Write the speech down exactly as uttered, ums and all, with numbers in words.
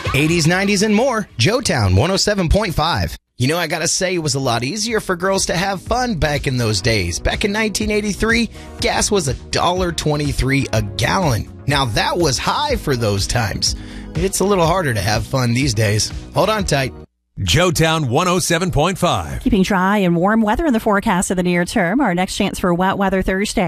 eighties, nineties, and more. Joetown one oh seven point five. You know, I gotta say, it was a lot easier for girls to have fun back in those days. Back in nineteen eighty-three, gas was one dollar twenty-three a gallon. Now, that was high for those times. It's a little harder to have fun these days. Hold on tight. Joetown one oh seven point five. Keeping dry and warm weather in the forecast of the near term. Our next chance for wet weather Thursday.